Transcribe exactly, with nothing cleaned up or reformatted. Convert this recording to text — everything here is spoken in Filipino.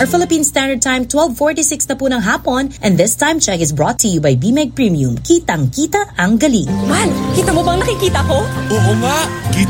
Our Philippine Standard Time, twelve forty-six na po ng hapon, and this time check is brought to you by B M E G Premium. Kitang-kita ang galing. Man, kita mo bang nakikita ko? Oo nga, kita